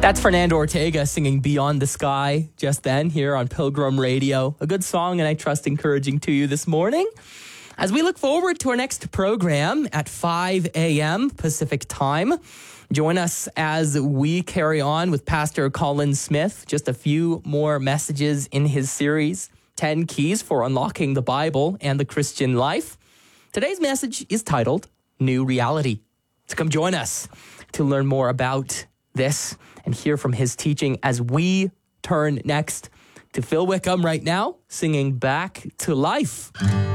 That's Fernando Ortega singing Beyond the Sky just then here on Pilgrim Radio. A good song, and I trust encouraging to you this morning. As we look forward to our next program at 5 a.m. Pacific time, join us as we carry on with Pastor Colin Smith. Just a few more messages in his series, 10 Keys for Unlocking the Bible and the Christian Life. Today's message is titled New Reality. So come join us to learn more about this and hear from his teaching as we turn next to Phil Wickham right now, singing Back to Life.